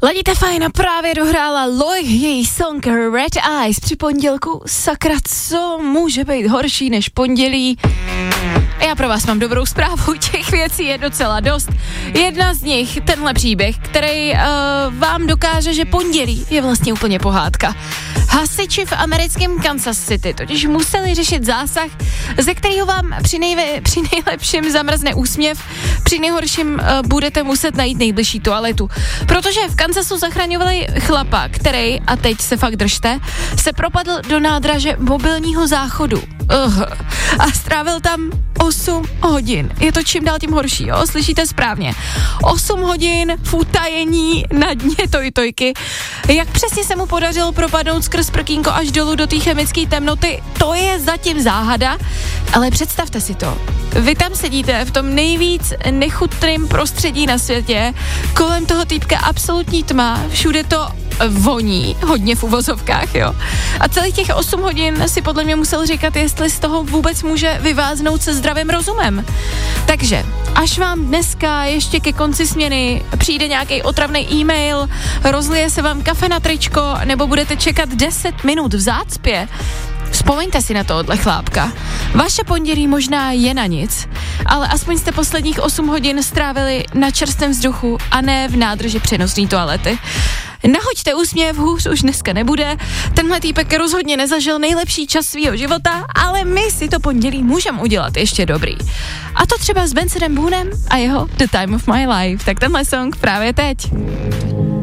Ladíte fajn a právě dohrála Loj její song Red Eyes při pondělku. Sakra, co může být horší než pondělí? A já pro vás mám dobrou zprávu, těch věcí je docela dost. Jedna z nich, tenhle příběh, který vám dokáže, že pondělí je vlastně úplně pohádka. Hasiči v americkém Kansas City totiž museli řešit zásah, ze kterého vám při nejlepším zamrzne úsměv, při nejhorším budete muset najít nejbližší toaletu. Protože v Kansasu zachraňovali chlapa, který, a teď se fakt držte, se propadl do nádraže mobilního záchodu. A strávil tam 8 hodin. Je to čím dál tím horší, jo? Slyšíte správně. 8 hodin v utajení na dně tojtojky. Jak přesně se mu podařilo propadnout skrz prkínko až dolů do té chemické temnoty, to je zatím záhada, ale představte si to. Vy tam sedíte v tom nejvíc nechutným prostředí na světě, kolem toho týpka absolutní tma, všude to voní, hodně v uvozovkách, jo. A celých těch 8 hodin si podle mě musel říkat, jestli z toho vůbec může vyváznout se zdravým rozumem. Takže, až vám dneska ještě ke konci směny přijde nějaký otravný e-mail, rozlije se vám kafe na tričko, nebo budete čekat 10 minut v zácpě, vzpomeňte si na tohle chlápka. Vaše pondělí možná je na nic, ale aspoň jste posledních 8 hodin strávili na čerstvém vzduchu a ne v nádrži přenosné toalety. Nahoďte úsměv, hůř už dneska nebude. Tenhle týpek rozhodně nezažil nejlepší čas svýho života, ale my si to pondělí můžeme udělat ještě dobrý. A to třeba s Bensonem Boonem a jeho The Time of My Life. Tak tenhle song právě teď.